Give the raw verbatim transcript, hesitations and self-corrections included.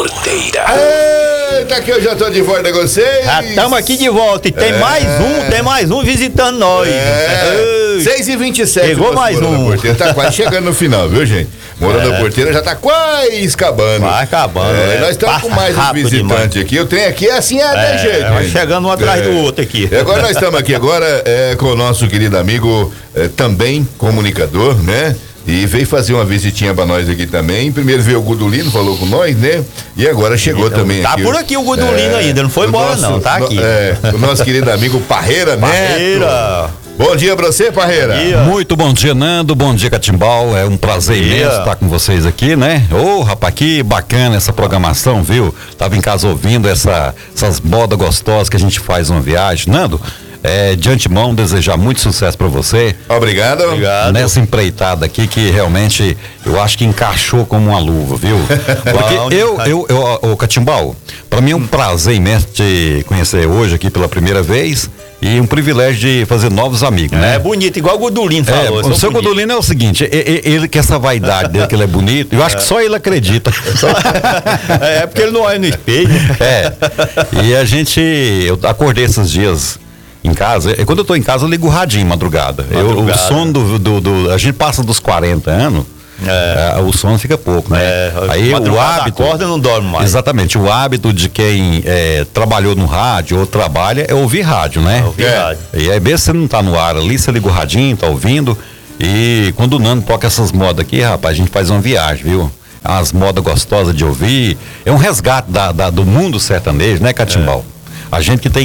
Porteira. Eita, aqui eu já tô de volta com vocês. Já estamos aqui de volta e tem é. mais um, tem mais um visitando nós. É. seis e vinte e sete. Chegou mais um. Porteira tá quase chegando no final, viu, gente? Morando é. Porteira já tá quase acabando. Vai acabando. É, nós estamos com mais um visitante demais. aqui. Eu tenho aqui assim, é, é de jeito. Vai chegando um atrás é. do outro aqui. E agora nós estamos aqui agora é, com o nosso querido amigo, é, também comunicador, né? E veio fazer uma visitinha pra nós aqui também. Primeiro veio o Gudulino, falou com nós, né? E agora chegou então, também tá aqui. Tá por aqui o Gudulino é, ainda, não foi embora não, tá aqui. É, o nosso querido amigo Parreira, né? Parreira. Bom dia pra você, Parreira. Bom dia. Muito bom dia, Nando. Bom dia, Catimbau. É um prazer imenso estar com vocês aqui, né? Ô, oh, rapaz, que bacana essa programação, viu? Tava em casa ouvindo essa, essas modas gostosas que a gente faz uma viagem. Nando, É, de antemão, desejar muito sucesso para você. Obrigado. Obrigado. Nessa empreitada aqui que realmente eu acho que encaixou como uma luva, viu? Porque eu, eu, eu, o Catimbau, para mim é um prazer imenso te conhecer hoje aqui pela primeira vez e um privilégio de fazer novos amigos, né? É bonito, igual o Gudulino falou. É, o seu Gudulino é o seguinte, ele, ele que essa vaidade dele, que ele é bonito, eu acho que só ele acredita. É, porque ele não olha no espelho. É, e a gente, eu acordei esses dias em casa, quando eu tô em casa eu ligo o radinho madrugada, madrugada. Eu, o sono do, do, do, a gente passa dos quarenta anos, é. É, o sono fica pouco, né? É, aí o hábito, acorda não dorme mais. Exatamente, o hábito de quem é, trabalhou no rádio ou trabalha é ouvir rádio, né? É ouvir é. rádio. E aí mesmo você não tá no ar ali, você liga o radinho, tá ouvindo, e quando o Nando toca essas modas aqui, rapaz, a gente faz uma viagem, viu? As modas gostosas de ouvir, é um resgate da, da, do mundo sertanejo, né, Catimbau? É. A gente que tem